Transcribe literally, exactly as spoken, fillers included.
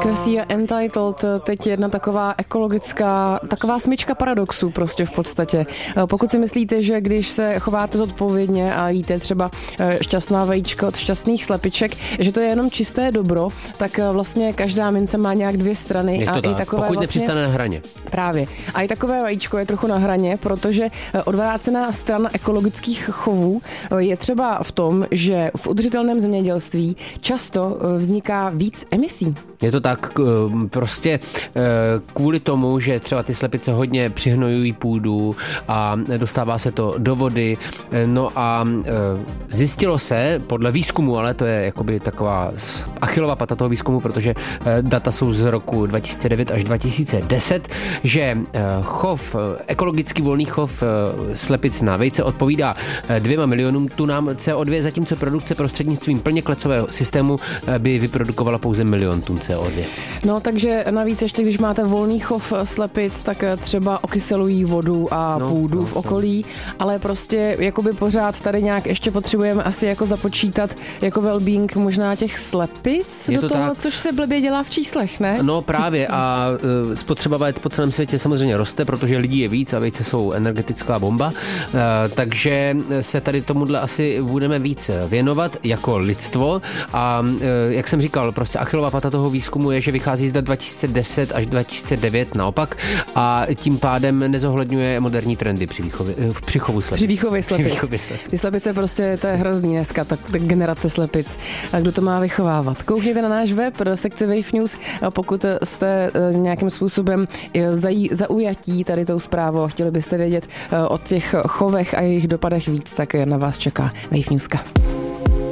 Cassie a Entitled, teď jedna taková ekologická, taková smyčka paradoxů prostě v podstatě. Pokud si myslíte, že když se chováte zodpovědně a jíte třeba šťastná vajíčka od šťastných slepiček, že to je jenom čisté dobro, tak vlastně každá mince má nějak dvě strany. Je to a tak, i takové pokud vlastně, nepřistane na hraně. Právě. A i takové vajíčko je trochu na hraně, protože odvrácená strana ekologických chovů je třeba v tom, že v udržitelném zemědělství často vzniká víc emisí. Je to tak prostě kvůli tomu, že třeba ty slepice hodně přihnojují půdu a dostává se to do vody. No a zjistilo se podle výzkumu, ale to je jakoby taková Achillova pata toho výzkumu, protože data jsou z roku dva tisíce devět až dva tisíce deset, že chov, ekologický volný chov slepic na vejce odpovídá dvěma milionům tunám C O dva, zatímco produkce prostřednictvím plně klecového systému by vyprodukovala pouze milion tun C O dva. No takže navíc ještě, když máte volný chov slepic, tak třeba okyselují vodu a no, půdu no, v okolí, no. Ale prostě jakoby pořád tady nějak ještě potřebujeme asi jako započítat jako well-being možná těch slepic je do to toho, tak. Což se blbě dělá v číslech, ne? No právě a uh, spotřeba vajec po celém světě samozřejmě roste, protože lidí je víc a vejce jsou energetická bomba, uh, takže se tady tomuhle asi budeme víc věnovat jako lidstvo a uh, jak jsem říkal, prostě Achillova pata toho výzkumu je, že vychází z dat dva tisíce deset až dva tisíce devět naopak a tím pádem nezohledňuje moderní trendy při výchově, při chovu slepic. Při výchově slepic. Při výchově slepic. Ty slepice prostě, to je hrozný dneska, tak, tak generace slepic. A kdo to má vychovávat? Koukněte na náš web do sekce Wave News, pokud jste nějakým způsobem zaujatí tady tou zprávou a chtěli byste vědět o těch chovech a jejich dopadech víc, tak na vás čeká Wave Newska.